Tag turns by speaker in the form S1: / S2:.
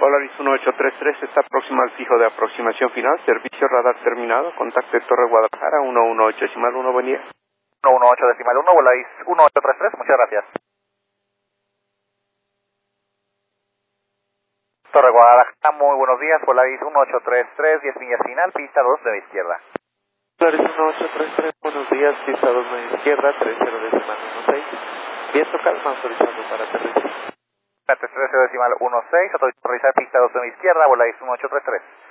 S1: Volaris 1833 está próximo al fijo de aproximación final, servicio radar terminado, contacte Torre Guadalajara 118.1, buen día.
S2: 118.1, Volaris 1833, muchas gracias. Torre Guadalajara, muy buenos días, Volaris 1833, 10 millas final, pista 2 de la izquierda.
S1: Volaris 1833, buenos días, pista 2 de la izquierda, 30.16, viento calma, autorizado para aterrizar.
S2: 13.16, autorizar pista 2 de la izquierda, Volaris 1833.